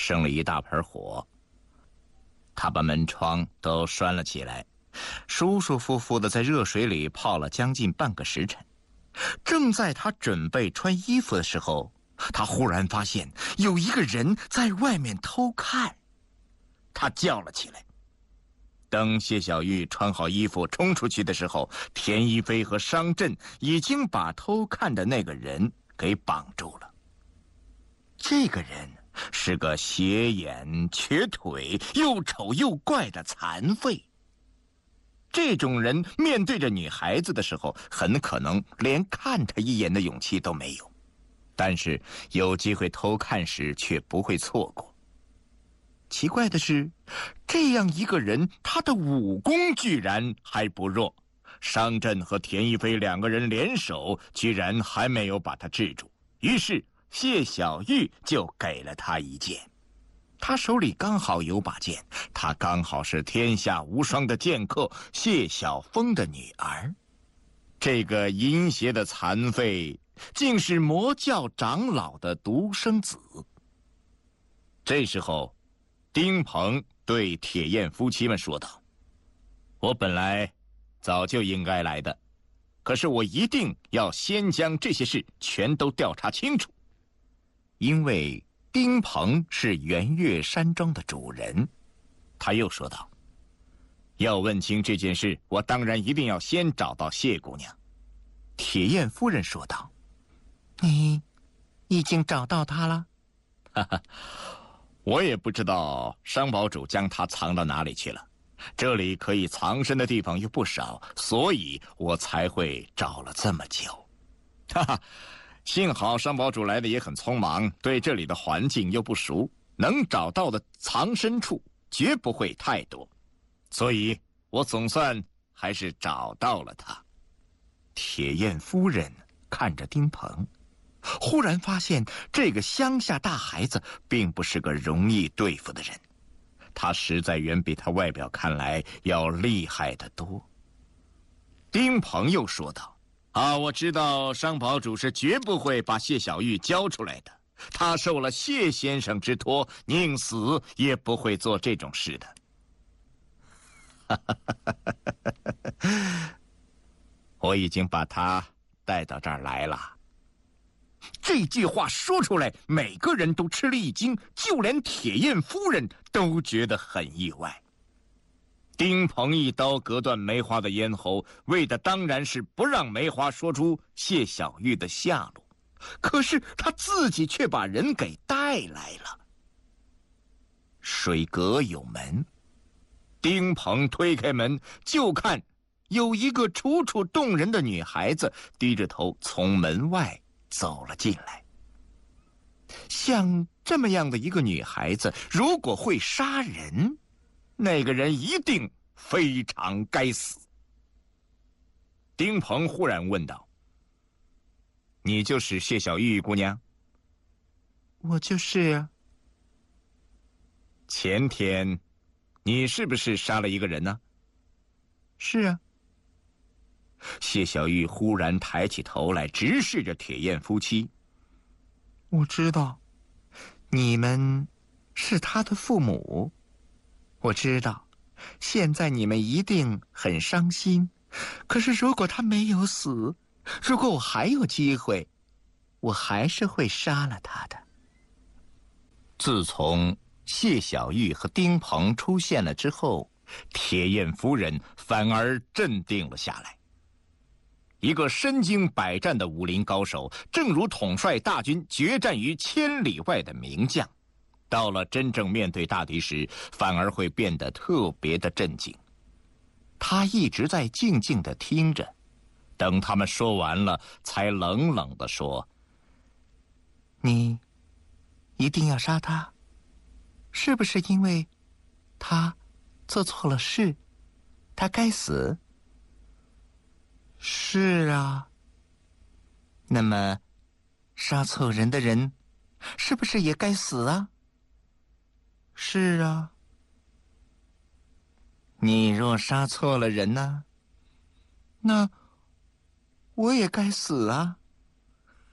生了一大盆火。他把门窗都拴了起来，舒舒服服地在热水里泡了将近半个时辰。正在他准备穿衣服的时候，他忽然发现有一个人在外面偷看。他叫了起来。等谢小玉穿好衣服冲出去的时候，田一飞和商震已经把偷看的那个人给绑住了。这个人是个斜眼瘸腿又丑又怪的残废。这种人面对着女孩子的时候，很可能连看她一眼的勇气都没有，但是有机会偷看时却不会错过。奇怪的是，这样一个人，他的武功居然还不弱。商震和田一飞两个人联手，居然还没有把他制住。于是谢小玉就给了他一剑。他手里刚好有把剑，他刚好是天下无双的剑客谢晓峰的女儿。这个淫邪的残废，竟是魔教长老的独生子。这时候，丁鹏对铁燕夫妻们说道：“我本来早就应该来的，可是我一定要先将这些事全都调查清楚。因为丁鹏是圆月山庄的主人。”他又说道：“要问清这件事，我当然一定要先找到谢姑娘。”铁燕夫人说道：“你已经找到她了？”哈哈，我也不知道商堡主将她藏到哪里去了。这里可以藏身的地方又不少，所以我才会找了这么久。哈哈，幸好商堡主来的也很匆忙，对这里的环境又不熟，能找到的藏身处绝不会太多，所以我总算还是找到了他。铁燕夫人看着丁鹏，忽然发现这个乡下大孩子并不是个容易对付的人，他实在远比他外表看来要厉害得多。丁鹏又说道：“我知道商堡主是绝不会把谢小玉交出来的，他受了谢先生之托，宁死也不会做这种事的。”我已经把他带到这儿来了。这句话说出来，每个人都吃了一惊，就连铁燕夫人都觉得很意外。丁鹏一刀割断梅花的咽喉，为的当然是不让梅花说出谢小玉的下落，可是他自己却把人给带来了。水阁有门，丁鹏推开门，就看有一个楚楚动人的女孩子低着头从门外走了进来。像这么样的一个女孩子，如果会杀人，那个人一定非常该死。丁鹏忽然问道：“你就是谢小玉姑娘？”“我就是啊。”“前天你是不是杀了一个人呢？”“是啊。”谢小玉忽然抬起头来，直视着铁燕夫妻。“我知道，你们是他的父母。我知道，现在你们一定很伤心。可是如果他没有死，如果我还有机会，我还是会杀了他的。”自从谢小玉和丁鹏出现了之后，铁燕夫人反而镇定了下来。一个身经百战的武林高手，正如统帅大军决战于千里外的名将，到了真正面对大敌时，反而会变得特别的镇静。他一直在静静地听着，等他们说完了，才冷冷地说：“你一定要杀他，是不是因为他做错了事，他该死？”“是啊。”“那么杀错人的人是不是也该死啊？”“是啊。”“你若杀错了人呢，那我也该死啊。”